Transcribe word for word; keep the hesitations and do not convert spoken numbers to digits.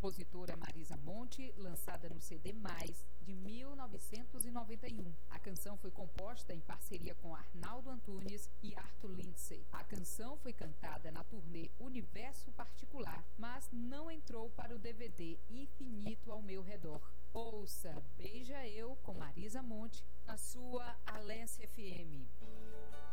compositora Marisa Monte, lançada no C D Mais, de mil novecentos e noventa e um. A canção foi composta em parceria com Arnaldo Antunes e Arthur Lindsay. A canção foi cantada na turnê Universo Particular, mas não entrou para o D V D Infinito ao Meu Redor. Ouça Beija Eu com Marisa Monte na sua Alessia F M.